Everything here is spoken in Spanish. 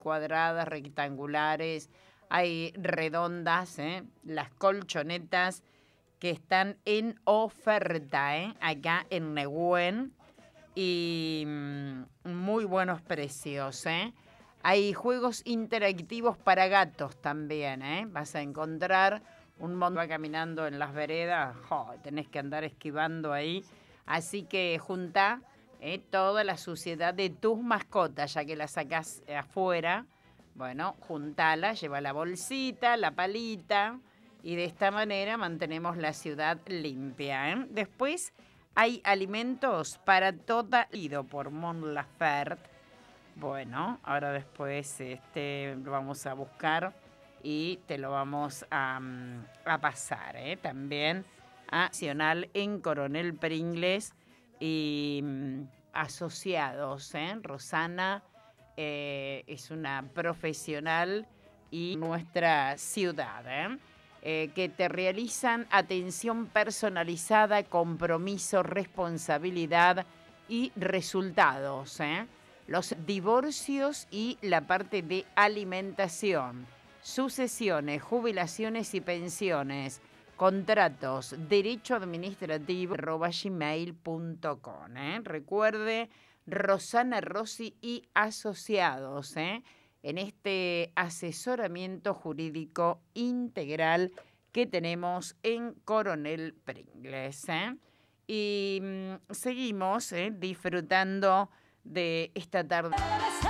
cuadradas, rectangulares, hay redondas, las colchonetas que están en oferta, acá en Nehuen, y muy buenos precios, Hay juegos interactivos para gatos también, Vas a encontrar un montón va caminando en las veredas, tenés que andar esquivando ahí, así que junta toda la suciedad de tus mascotas, ya que la sacás afuera. Bueno, juntala, lleva la bolsita, la palita, y de esta manera mantenemos la ciudad limpia. Después hay alimentos para toda ido por Mon Laferte. Bueno, ahora después lo vamos a buscar y te lo vamos a pasar. También a Nacional en Coronel Pringles y asociados. Rosana es una profesional y nuestra ciudad, que te realizan atención personalizada, compromiso, responsabilidad y resultados. Los divorcios y la parte de alimentación, sucesiones, jubilaciones y pensiones, contratos, derecho administrativo, @gmail.com. Recuerde, Rosana Rossi y asociados, en este asesoramiento jurídico integral que tenemos en Coronel Pringles. Y seguimos disfrutando de esta tarde.